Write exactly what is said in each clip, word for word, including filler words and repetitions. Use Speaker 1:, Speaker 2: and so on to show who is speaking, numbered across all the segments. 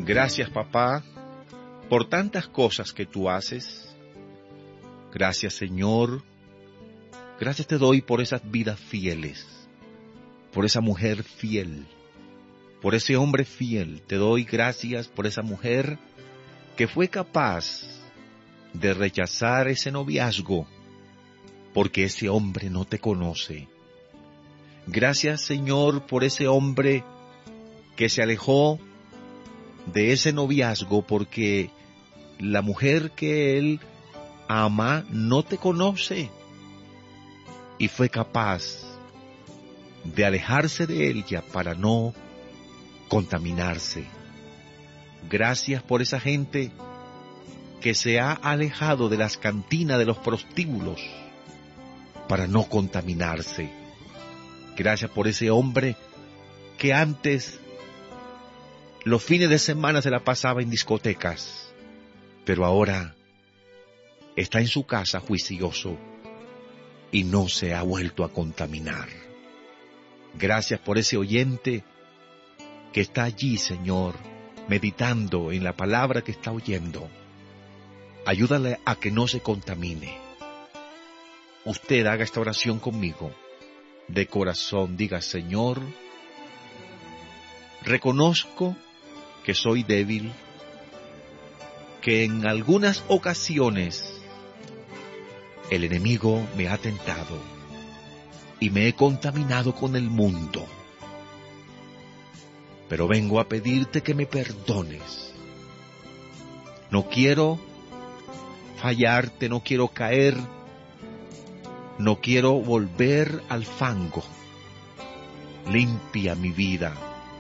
Speaker 1: Gracias, papá, por tantas cosas que tú haces. Gracias, Señor. Gracias te doy por esas vidas fieles, por esa mujer fiel, por ese hombre fiel. Te doy gracias por esa mujer que fue capaz de rechazar ese noviazgo porque ese hombre no te conoce. Gracias, Señor, por ese hombre que se alejó de ese noviazgo porque la mujer que él ama no te conoce y fue capaz de alejarse de ella para no contaminarse. Gracias por esa gente que se ha alejado de las cantinas de los prostíbulos para no contaminarse. Gracias por ese hombre que antes los fines de semana se la pasaba en discotecas, pero ahora está en su casa juicioso y no se ha vuelto a contaminar. Gracias por ese oyente que está allí, Señor, meditando en la palabra que está oyendo. Ayúdale a que no se contamine. Usted haga esta oración conmigo. De corazón diga: Señor, reconozco que soy débil, que en algunas ocasiones el enemigo me ha tentado y me he contaminado con el mundo. Pero vengo a pedirte que me perdones. No quiero fallarte, no quiero caer, no quiero volver al fango. Limpia mi vida.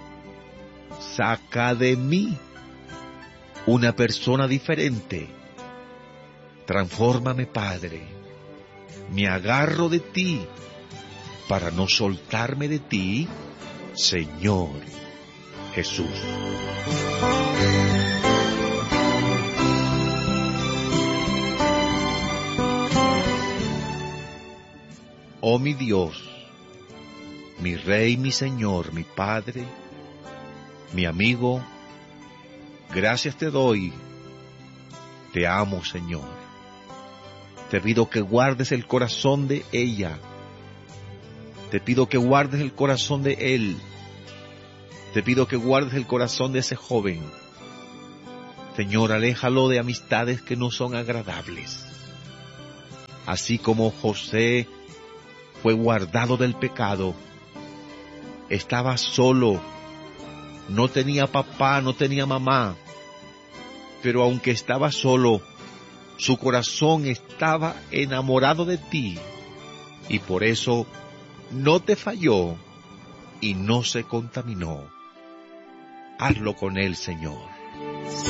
Speaker 1: Saca de mí una persona diferente. Transfórmame, Padre. Me agarro de ti para no soltarme de ti, Señor Jesús. Oh mi Dios, mi Rey, mi Señor, mi Padre, mi amigo, gracias te doy. Te amo, Señor. Te pido que guardes el corazón de ella. Te pido que guardes el corazón de él. Te pido que guardes el corazón de ese joven. Señor, aléjalo de amistades que no son agradables. Así como José fue guardado del pecado, estaba solo, no tenía papá, no tenía mamá, pero aunque estaba solo, su corazón estaba enamorado de ti, y por eso no te falló y no se contaminó. Hazlo con él, Señor.